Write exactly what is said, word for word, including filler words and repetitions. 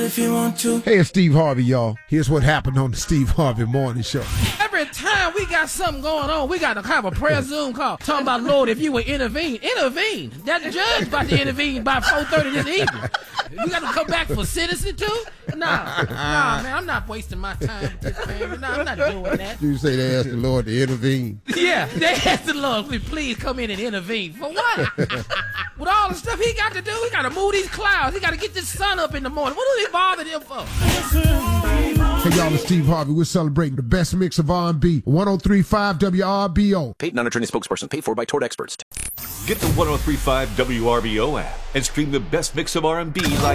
if you want to. Hey, it's Steve Harvey, y'all. Here's what happened on the Steve Harvey Morning Show. Every time we got something going on, we got to have a prayer Zoom call. Talking about, Lord, if you would intervene, intervene. That judge about to intervene by four thirty this evening. We got to come back for citizen too? Nah, nah, man, I'm not wasting my time with this, man. Nah, I'm not doing that. You say they asked the Lord to intervene? Yeah, they asked the Lord, please come in and intervene. For what? With all the stuff he got to do, he got to move these clouds. He got to get this sun up in the morning. What do they bother him for? Hey, y'all, it's Steve Harvey. We're celebrating the best mix of R and B. one oh three point five W R B O. Paid non-attorney spokesperson. Paid for by Tort Experts. Get the one oh three point five W R B O app and stream the best mix of R and B live.